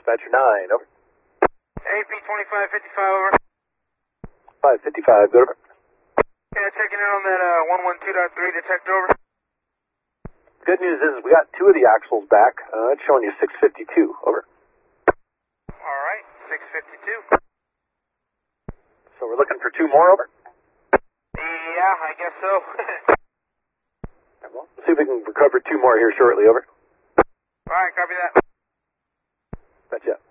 Dispatcher 9, over. AP 2555, over. 555, over. Yeah, checking in on that 112.3 detect, over. Good news is we got 2 of the axles back. It's showing you 652, over. Alright, 652. So we're looking for 2 more, over. Yeah, I guess so. Well, see if we can recover 2 more here shortly, over. Alright, copy that. Gotcha.